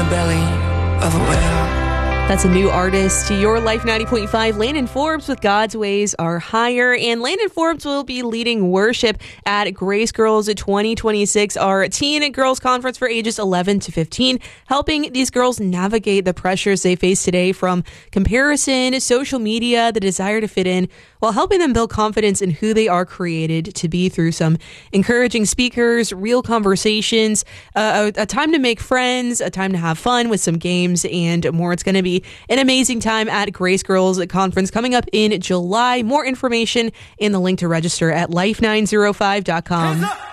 the belly of a whale. That's a new artist to your Life 90.5. Landon Forbes with God's Ways Are Higher. And Landon Forbes will be leading worship at Grace Girls 2026, our teen and girls conference for ages 11 to 15, helping these girls navigate the pressures they face today from comparison, social media, the desire to fit in, while helping them build confidence in who they are created to be through some encouraging speakers, real conversations, a time to make friends, a time to have fun with some games and more. It's going to be an amazing time at Grace Girls Conference coming up in July. More information in the link to register at life905.com.